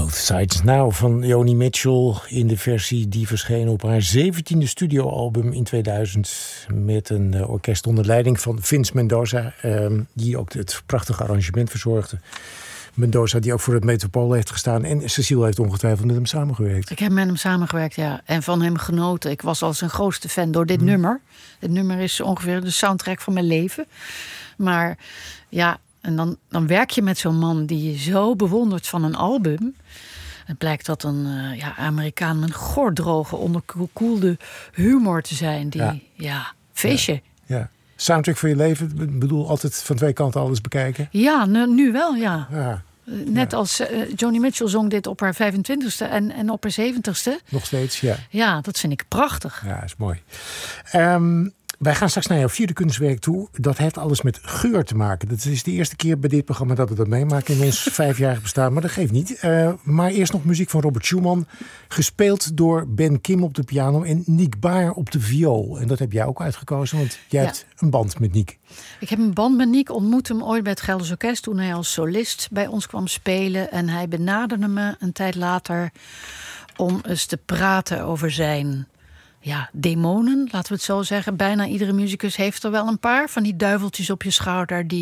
Both Sides Now van Joni Mitchell in de versie die verscheen op haar 17e studioalbum in 2000 met een orkest onder leiding van Vince Mendoza, die ook het prachtige arrangement verzorgde. Mendoza die ook voor het Metropool heeft gestaan en Cecile heeft ongetwijfeld met hem samengewerkt. Ik heb met hem samengewerkt, ja, en van hem genoten. Ik was al zijn grootste fan door dit nummer. Dit nummer is ongeveer de soundtrack van mijn leven. Maar ja, en dan werk je met zo'n man die je zo bewondert van een album. Het blijkt dat een Amerikaan met een gordroge, onderkoelde humor te zijn. Feestje. Ja. Soundtrack voor je leven, ik bedoel altijd van twee kanten alles bekijken? Ja, nu wel, ja. Ja. Net als Joni Mitchell zong dit op haar 25e en op haar 70ste. Nog steeds, ja. Ja, dat vind ik prachtig. Ja, is mooi. Wij gaan straks naar jouw vierde kunstwerk toe. Dat heeft alles met geur te maken. Dat is de eerste keer bij dit programma dat we dat meemaken in ons 5-jarig bestaan. Maar dat geeft niet. Maar eerst nog muziek van Robert Schumann. Gespeeld door Ben Kim op de piano en Niek Baar op de viool. En dat heb jij ook uitgekozen, want jij hebt een band met Niek. Ik heb een band met Niek. Ontmoette hem ooit bij het Gelderse Orkest toen hij als solist bij ons kwam spelen. En hij benaderde me een tijd later om eens te praten over zijn demonen, laten we het zo zeggen. Bijna iedere muzikus heeft er wel een paar van die duiveltjes op je schouder die